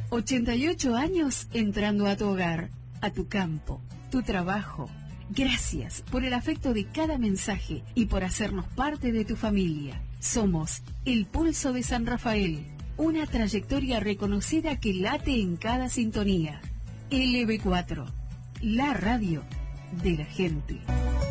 88 años entrando a tu hogar, a tu campo, tu trabajo. Gracias por el afecto de cada mensaje y por hacernos parte de tu familia. Somos El Pulso de San Rafael, una trayectoria reconocida que late en cada sintonía. LB4, la radio de la gente.